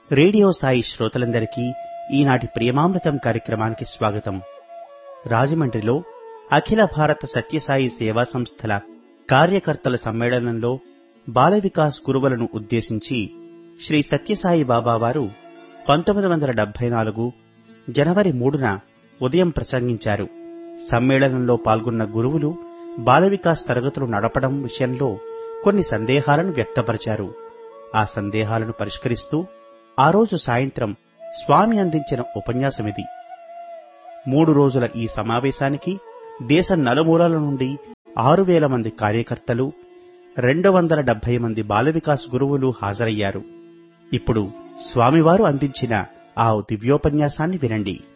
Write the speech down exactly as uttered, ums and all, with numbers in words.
Radio Sai శ్రోతలందరికీ ఈనాటి ప్రియమామృతం కార్యక్రమానికి స్వాగతం. రాజమండ్రిలో అఖిల భారత సత్యసాయి సేవా సంస్థల కార్యకర్తల సమ్మేళనంలో బాల వికాస్ గురువులను ఉద్దేశించి శ్రీ సత్యసాయి బాబా వారు పంతొమ్మిది వందల డెబ్బై నాలుగు జనవరి మూడున ఉదయం ప్రసంగించారు. సమ్మేళనంలో పాల్గొన్న గురువులు బాల వికాస్ తరగతులు నడపడం విషయంలో కొన్ని సందేహాలను వ్యక్తపరిచారు. ఆ సందేహాలను పరిష్కరిస్తూ ఆ రోజు సాయంత్రం స్వామి అందించిన ఉపన్యాసమిది. మూడు రోజుల ఈ సమావేశానికి దేశం నలుమూలల నుండి ఆరు వేల మంది కార్యకర్తలు, రెండు వందల డెబ్బై మంది బాల వికాస్ గురువులు హాజరయ్యారు. ఇప్పుడు స్వామివారు అందించిన ఆ దివ్యోపన్యాసాన్ని వినండి.